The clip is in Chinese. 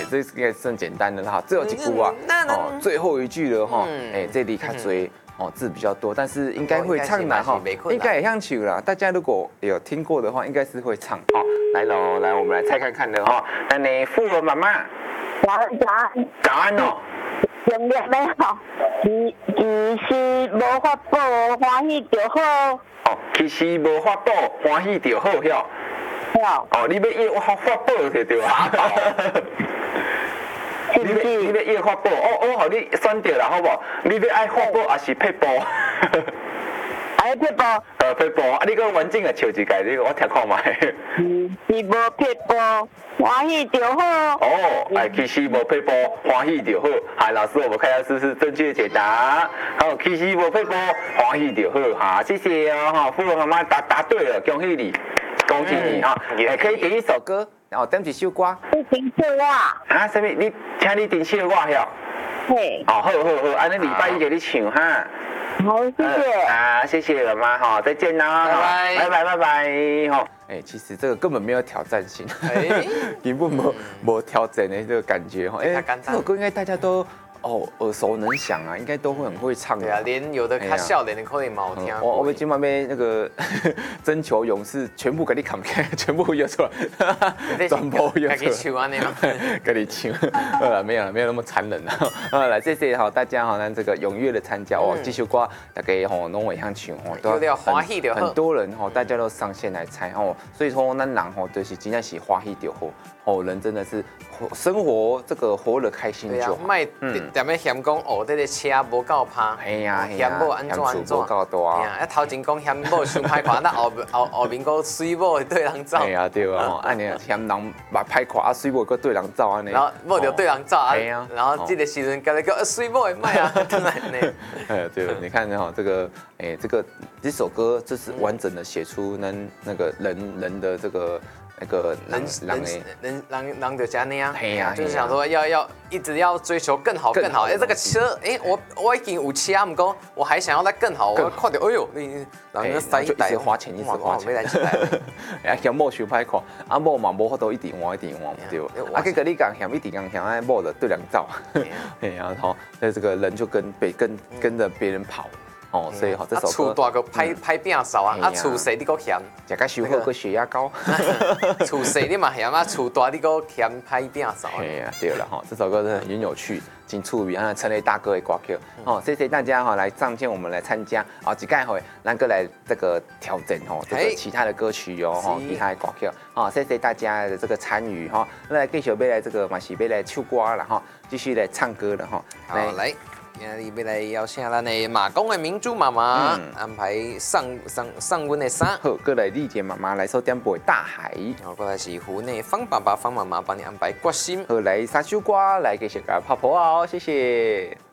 这应该算简单的哈，只有一句啊，哦，最后一句了哈，这里较追哦字比较多，但是应该会唱的哈，应该也像曲啦。大家如果有听过的话，应该是会唱。好，来喽，来我们来猜看看的哈。那呢，富儿妈妈， 早安。 早安哦。 生日美好，其实无法度，欢喜就好。 哦，其实无法度，欢喜就好，晓。 好。 哦，你要要发宝就对啊。你要要发宝，我互你选对啦，好不？你要爱发宝还是撇步？ 爱撇步。 撇步，啊，你个完整的唱一个，你我听看卖。 是无撇步，欢喜就好。 哦，其实无撇步，欢喜就好。好，老师，我们看一下是不是正确解答。好，其实无撇步，欢喜就好。好，谢谢哦，哈，富儿妈妈答对了，恭喜你，恭喜你哈！也可以点一首歌，然后点一首歌。 你听错我。 啊，什么？请你点唱我晓。 嘿。 哦，好，安尼礼拜一给你唱哈。 好，谢谢。 啊，谢谢妈妈哈，再见啦，拜拜哈。其实这个根本没有挑战性，根本没挑战的这个感觉哈。这首歌应该大家都耳熟能详啊，应该都会很会唱的。 对啊，连有的较少年的可能嘛有听。 我们今晚被那个征求勇士全部给你扛开，全部约出来，全部约出来。给你唱安尼嘛？给你唱，没有那么残忍啊。来，谢谢哈大家哈，那这个踊跃的参加哦，这首歌大家吼拢会想唱吼， 都欢喜就好。 很多人吼，大家都上线来猜吼，所以说咱人吼就是真正是欢喜就好，吼人真的是生活这个活得开心就好。 卖踮咧嫌讲这个车无够趴，嫌某安怎， 无够大。 啊，头前讲嫌某伤歹看，咱后面讲水某对人走。 对啊，安尼嫌人目歹看，啊水某个对人走安尼。 然后某就对人走啊，然后这个时阵跟他讲水某会卖啊，当然呢。 对，你看哈这个这首歌，这是完整的写出那个人的这个。那个人就这样，就是想说一直要追求更好。这个车，我已经有车，不过我还想要再更好。我看到，哎呦，你人家塞一袋， 一直花钱， 没来起来。 嫌某伤歹看，啊某嘛无法度一直换，对。啊，结果你讲嫌一直讲嫌爱某的对人走，然后那这个人就跟着别人跑。哦，所以哈，这首歌厝大个歹饼少啊，厝细你个嫌， 食甲收好个血压高， 厝细你嘛嫌啊，厝大你个嫌歹饼少。 对了哈，这首歌真的很有趣，真趣味，陈雷大哥的歌曲。哦，谢谢大家哈，来上线我们来参加，啊，一盖会咱个来这个挑战哈，这个其他的歌曲哦，哈，其他的歌曲。好，谢谢大家的这个参与哈，来继续要来这个嘛是要来唱歌了哈，继续来唱歌了哈。 好，来。今日要来邀请咱的马公的明珠妈妈安排上温的衫， 好，过来丽姐妈妈来收点播大海， 好，过来是湖内方爸爸方妈妈帮你安排决心， 好，来三首歌来继续给泡泡哦，谢谢。